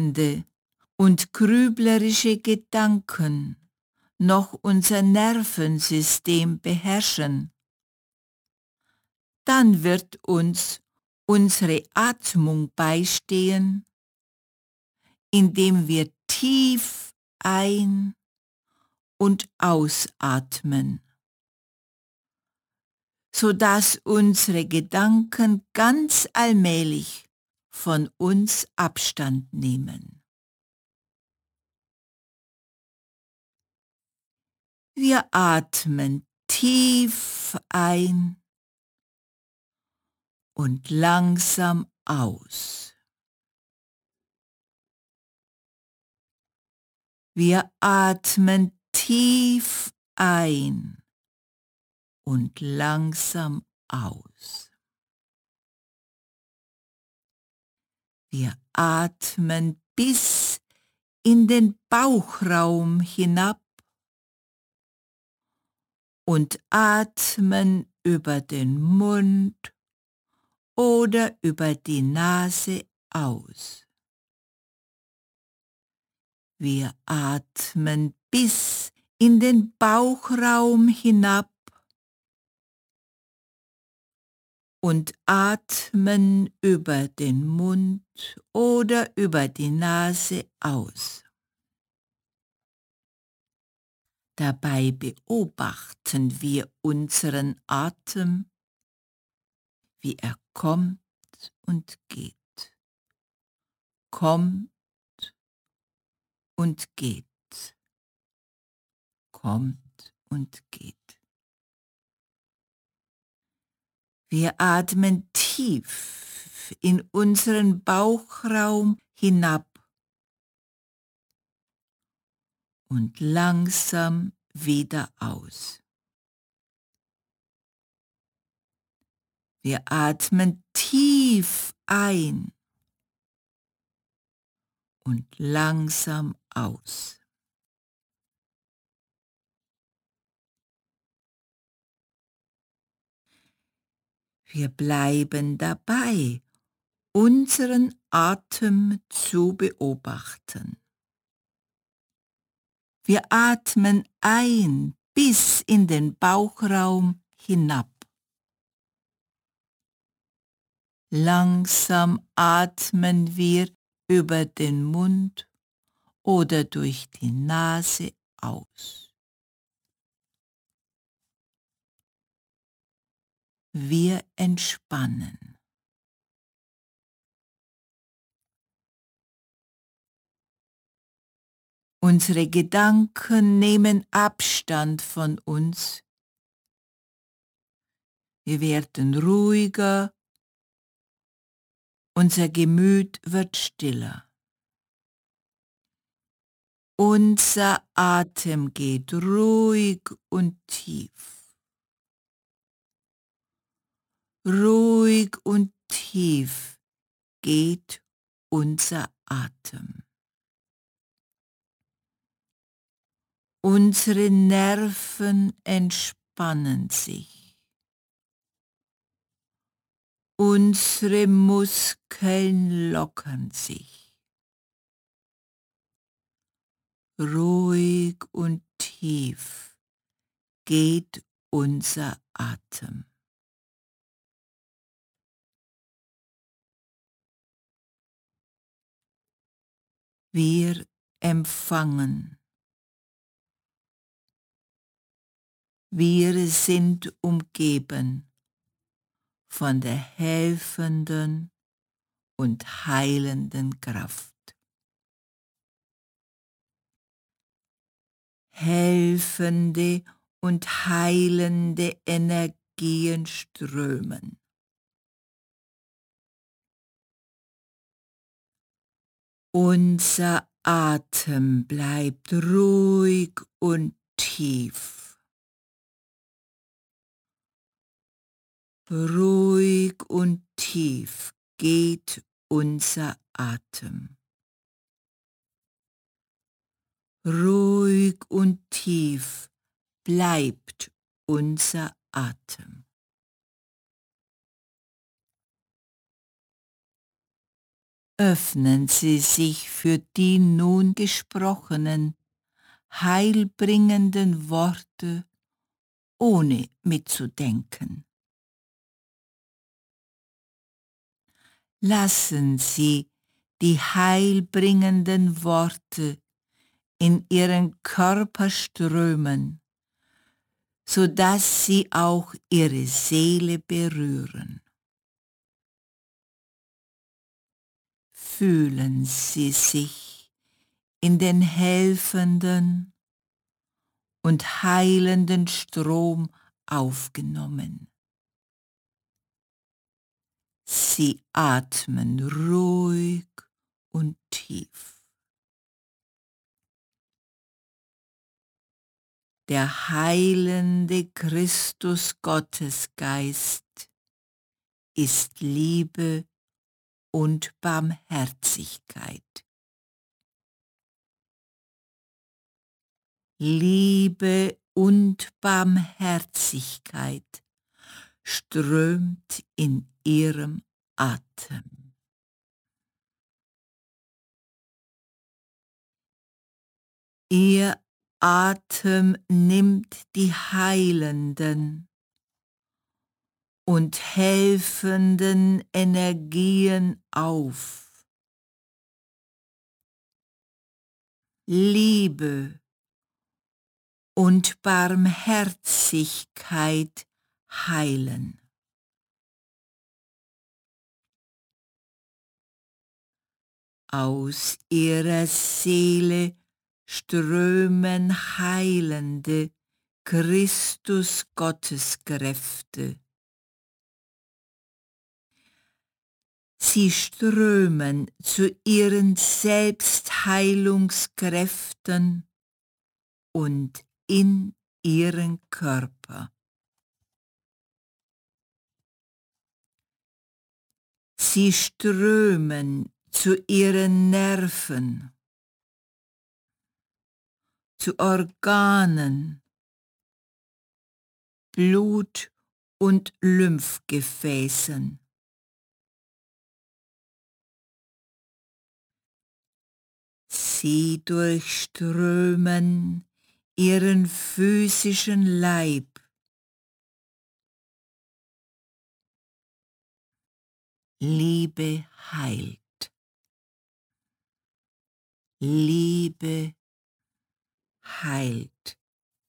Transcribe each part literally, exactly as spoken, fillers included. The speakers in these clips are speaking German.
quälende und grüblerische Gedanken noch unser Nervensystem beherrschen, dann wird uns unsere Atmung beistehen, indem wir tief ein- und ausatmen, sodass unsere Gedanken ganz allmählich von uns Abstand nehmen. Wir atmen tief ein und langsam aus. Wir atmen tief ein und langsam aus. Wir atmen bis in den Bauchraum hinab und atmen über den Mund oder über die Nase aus. Wir atmen bis in den Bauchraum hinab und atmen über den Mund oder über die Nase aus. Dabei beobachten wir unseren Atem, wie er kommt und geht, kommt und geht, kommt und geht. Wir atmen tief in unseren Bauchraum hinab und langsam wieder aus. Wir atmen tief ein und langsam aus. Wir bleiben dabei, unseren Atem zu beobachten. Wir atmen ein bis in den Bauchraum hinab. Langsam atmen wir über den Mund oder durch die Nase aus. Wir entspannen. Unsere Gedanken nehmen Abstand von uns. Wir werden ruhiger, unser Gemüt wird stiller. Unser Atem geht ruhig und tief. Ruhig und tief geht unser Atem. Unsere Nerven entspannen sich. Unsere Muskeln lockern sich. Ruhig und tief geht unser Atem. Wir empfangen. Wir sind umgeben von der helfenden und heilenden Kraft. Helfende und heilende Energien strömen. Unser Atem bleibt ruhig und tief. Ruhig und tief geht unser Atem. Ruhig und tief bleibt unser Atem. öffnen Sie sich für die nun gesprochenen, heilbringenden Worte, ohne mitzudenken. Lassen Sie die heilbringenden Worte in Ihren Körper strömen, so dass sie auch Ihre Seele berühren. Fühlen Sie sich in den helfenden und heilenden Strom aufgenommen. Sie atmen ruhig und tief. Der heilende Christus Gottesgeist ist Liebe und Barmherzigkeit. Liebe und Barmherzigkeit strömt in Ihrem Atem. Ihr Atem nimmt die heilenden und helfenden Energien auf. Liebe und Barmherzigkeit heilen. Aus ihrer Seele strömen heilende Christus-Gotteskräfte. Sie strömen zu ihren Selbstheilungskräften und in ihren Körper. Sie strömen zu ihren Nerven, zu Organen, Blut- und Lymphgefäßen. Sie durchströmen ihren physischen Leib. Liebe heilt. Liebe heilt.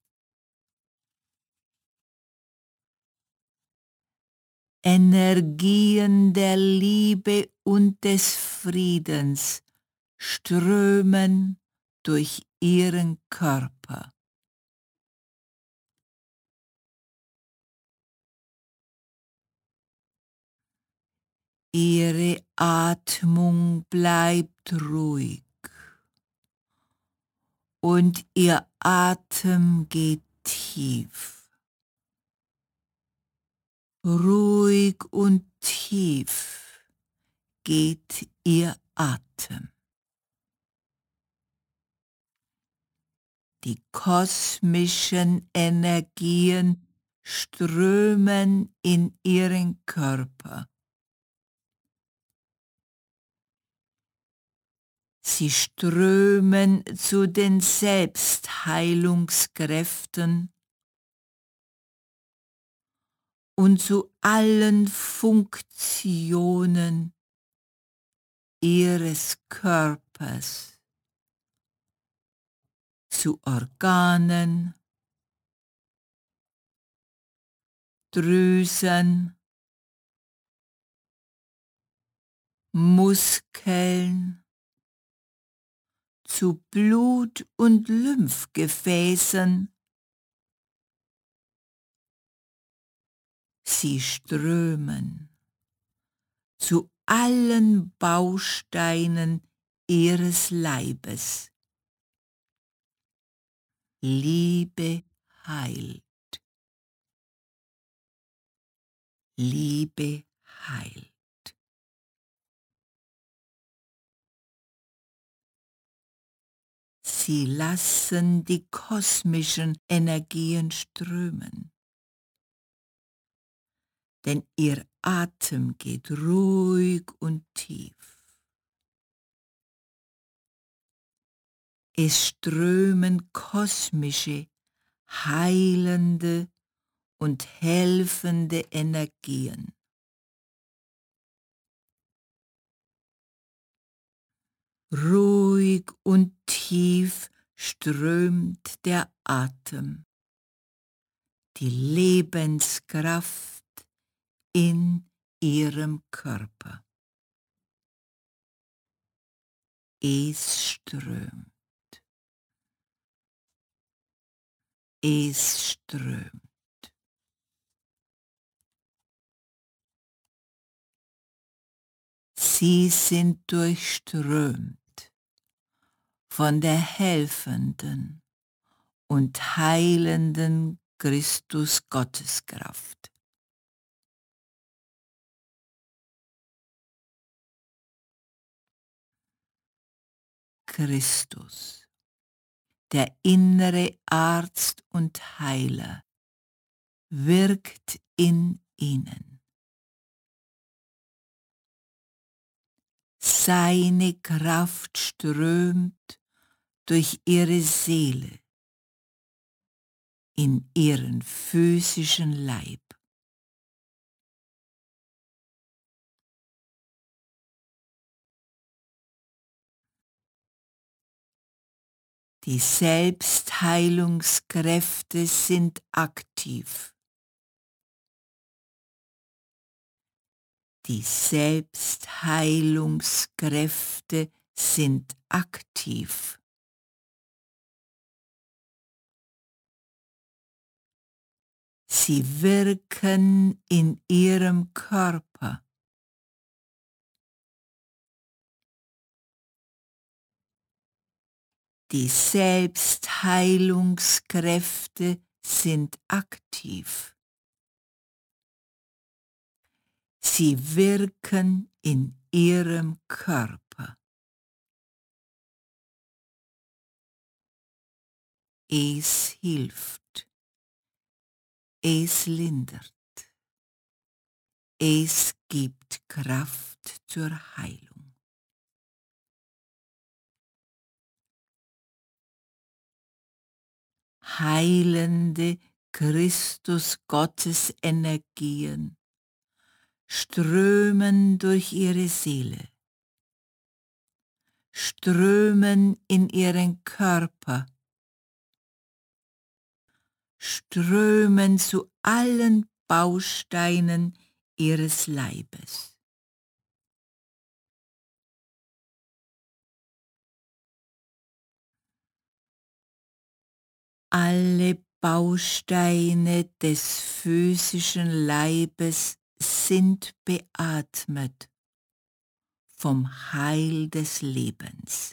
Energien der Liebe und des Friedens strömen durch ihren Körper. Ihre Atmung bleibt ruhig und ihr Atem geht tief. Ruhig und tief geht ihr Atem. Die kosmischen Energien strömen in ihren Körper. Sie strömen zu den Selbstheilungskräften und zu allen Funktionen ihres Körpers, zu Organen, Drüsen, Muskeln, zu Blut- und Lymphgefäßen. Sie strömen zu allen Bausteinen ihres Leibes. Liebe heilt. Liebe heilt. Sie lassen die kosmischen Energien strömen, denn ihr Atem geht ruhig und tief. Es strömen kosmische, heilende und helfende Energien. Ruhig und tief strömt der Atem, die Lebenskraft in ihrem Körper. Es strömt. Es strömt. Sie sind durchströmt von der helfenden und heilenden Christus Gotteskraft. Christus, der innere Arzt und Heiler, wirkt in ihnen. Seine Kraft strömt durch ihre Seele in ihren physischen Leib. Die Selbstheilungskräfte sind aktiv. Die Selbstheilungskräfte sind aktiv. Sie wirken in ihrem Körper. Die Selbstheilungskräfte sind aktiv. Sie wirken in ihrem Körper. Es hilft. Es lindert. Es gibt Kraft zur Heilung. Heilende Christus-Gottes-Energien strömen durch ihre Seele, strömen in ihren Körper, strömen zu allen Bausteinen ihres Leibes. Alle Bausteine des physischen Leibes sind beatmet vom Heil des Lebens.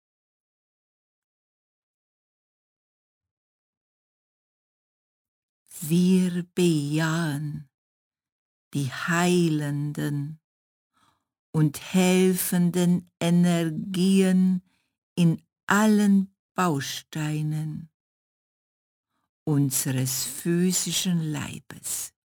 Wir bejahen die heilenden und helfenden Energien in allen Bausteinen unseres physischen Leibes.